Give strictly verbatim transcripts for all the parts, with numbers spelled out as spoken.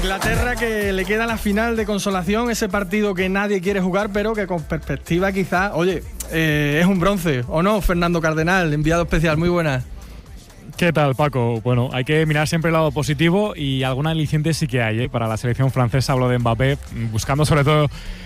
Inglaterra, que le queda la final de consolación, ese partido que nadie quiere jugar, pero que con perspectiva quizás, oye, eh, es un bronce, ¿o no? Fernando Cardenal, enviado especial, muy buenas. ¿Qué tal, Paco? Bueno, hay que mirar siempre el lado positivo y algún aliciente sí que hay, ¿eh? Para la selección francesa. Hablo de Mbappé, buscando sobre todo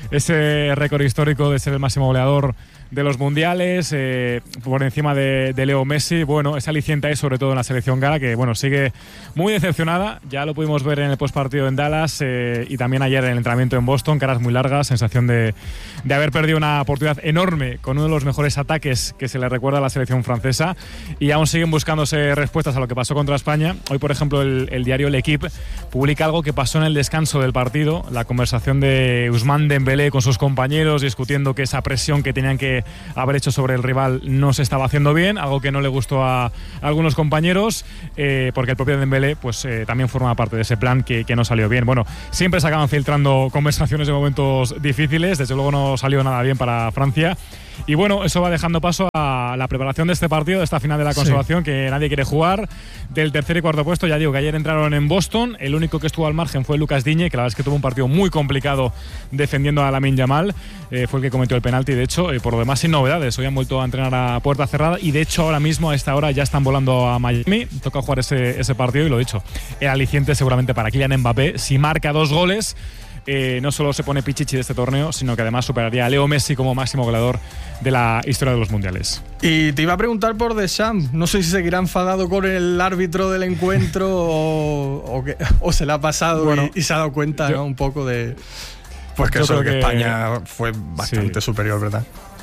ese récord histórico de ser el máximo goleador de los mundiales, eh, por encima de, de Leo Messi. Bueno, ese aliciente hay sobre todo en la selección gala, que bueno, sigue muy decepcionada. Ya lo pudimos ver en el postpartido en Dallas eh, y también ayer en el entrenamiento en Boston, caras muy largas, sensación de, de haber perdido una oportunidad enorme con uno de los mejores ataques que se le recuerda a la selección francesa, y aún siguen buscándose respuestas a lo que pasó contra España. Hoy, por ejemplo, el, el diario L'Equipe publica algo que pasó en el descanso del partido, la conversación de Ousmane Dembélé con sus compañeros, discutiendo que esa presión que tenían que haber hecho sobre el rival no se estaba haciendo bien, algo que no le gustó a, a algunos compañeros, eh, porque el propio Dembélé pues, eh, también forma parte de ese plan que, que no salió bien. Bueno, siempre se acaban filtrando conversaciones de momentos difíciles, desde luego no salió nada bien para Francia. Y bueno, eso va dejando paso a la preparación de este partido, de esta final de la consolación, sí, que nadie quiere jugar. Del tercer y cuarto puesto, ya digo que ayer entraron en Boston. El único que estuvo al margen fue Lucas Digne, que la verdad es que tuvo un partido muy complicado defendiendo a Lamine Yamal. Eh, fue el que cometió el penalti, de hecho. Eh, por lo demás, sin novedades. Hoy han vuelto a entrenar a puerta cerrada y de hecho ahora mismo a esta hora ya están volando a Miami. Toca jugar ese, ese partido y lo dicho, el aliciente seguramente para Kylian Mbappé. Si marca dos goles, Eh, no solo se pone pichichi de este torneo, sino que además superaría a Leo Messi como máximo goleador de la historia de los mundiales. Y te iba a preguntar por Deschamps, no sé si seguirá enfadado con el árbitro del encuentro o, o, que, o se le ha pasado, bueno, y, y se ha dado cuenta, yo, ¿no? Un poco de pues que eso, que, que España fue bastante sí. superior, ¿verdad?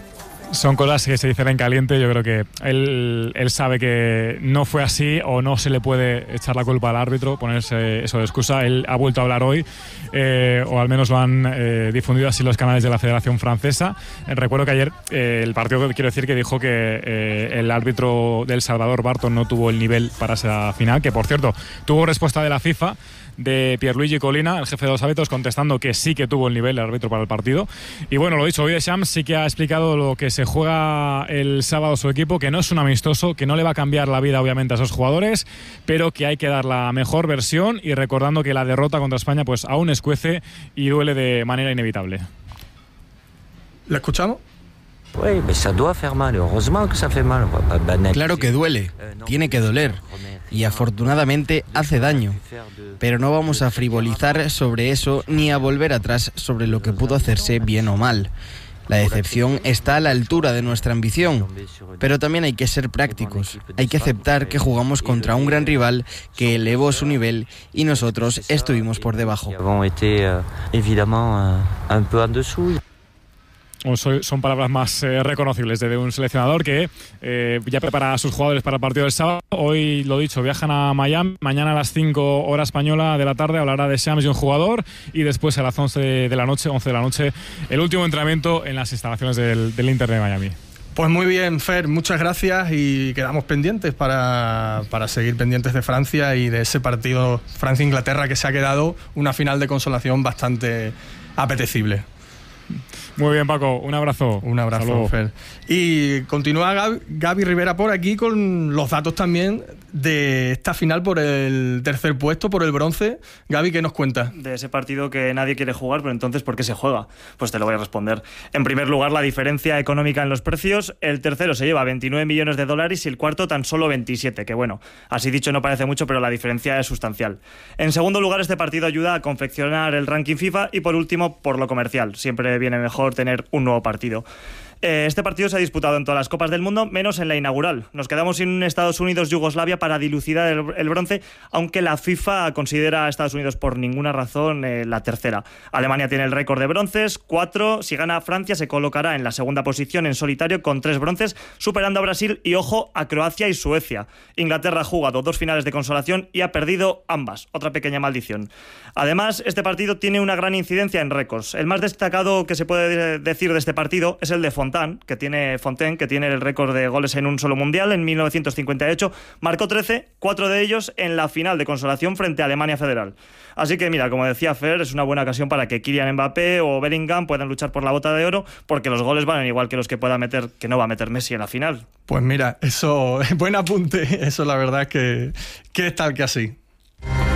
Son cosas que se dicen en caliente. Yo creo que él, él sabe que no fue así, o no se le puede echar la culpa al árbitro, ponerse eso de excusa. Él ha vuelto a hablar hoy, eh, o al menos lo han eh, difundido así los canales de la Federación Francesa. Eh, recuerdo que ayer eh, el partido, quiero decir, que dijo que eh, el árbitro del Salvador, Barton, no tuvo el nivel para esa final, que por cierto tuvo respuesta de la FIFA, de Pierluigi Collina, el jefe de los árbitros, contestando que sí que tuvo el nivel el árbitro para el partido. Y bueno, lo dicho, hoy Deschamps sí que ha explicado lo que se juega el sábado su equipo, que no es un amistoso, que no le va a cambiar la vida obviamente a esos jugadores, pero que hay que dar la mejor versión, y recordando que la derrota contra España pues aún escuece y duele de manera inevitable. ¿La escuchamos? Claro que duele, tiene que doler, y afortunadamente hace daño, pero no vamos a frivolizar sobre eso ni a volver atrás sobre lo que pudo hacerse bien o mal. La decepción está a la altura de nuestra ambición, pero también hay que ser prácticos. Hay que aceptar que jugamos contra un gran rival que elevó su nivel y nosotros estuvimos por debajo. Son palabras más eh, reconocibles de un seleccionador que eh, ya prepara a sus jugadores para el partido del sábado. Hoy, lo dicho, viajan a Miami. Mañana a las cinco hora española de la tarde hablará de Deschamps y un jugador, y después a las once de la noche, once de la noche, el último entrenamiento en las instalaciones del, del Inter de Miami. Pues muy bien, Fer, muchas gracias, y quedamos pendientes para, para seguir pendientes de Francia y de ese partido Francia-Inglaterra, que se ha quedado una final de consolación bastante apetecible. Muy bien, Paco, un abrazo. Un abrazo, Fer. Y continúa Gaby, Gaby Rivera por aquí con los datos también de esta final por el tercer puesto, por el bronce. Gaby, ¿qué nos cuenta? De ese partido que nadie quiere jugar, pero entonces, ¿por qué se juega? Pues te lo voy a responder. En primer lugar, la diferencia económica en los precios. El tercero se lleva veintinueve millones de dólares y el cuarto tan solo veintisiete, que bueno, así dicho no parece mucho, pero la diferencia es sustancial. En segundo lugar, este partido ayuda a confeccionar el ranking FIFA, y por último, por lo comercial. Siempre viene mejor tener un nuevo partido. Este partido se ha disputado en todas las copas del mundo, menos en la inaugural. Nos quedamos sin un Estados Unidos-Yugoslavia para dilucidar el, el bronce, aunque la FIFA considera a Estados Unidos por ninguna razón eh, la tercera. Alemania tiene el récord de bronces, cuatro. Si gana Francia, se colocará en la segunda posición en solitario con tres bronces, superando a Brasil y, ojo, a Croacia y Suecia. Inglaterra ha jugado dos finales de consolación y ha perdido ambas. Otra pequeña maldición. Además, este partido tiene una gran incidencia en récords. El más destacado que se puede decir de este partido es el de Fontaine, que tiene Fontaine, que tiene el récord de goles en un solo mundial en mil novecientos cincuenta y ocho, marcó trece, cuatro de ellos en la final de consolación frente a Alemania Federal. Así que mira, como decía Fer, es una buena ocasión para que Kylian Mbappé o Bellingham puedan luchar por la bota de oro, porque los goles valen igual que los que pueda meter, que no va a meter Messi en la final. Pues mira, eso, buen apunte, eso la verdad es que, que es tal que así.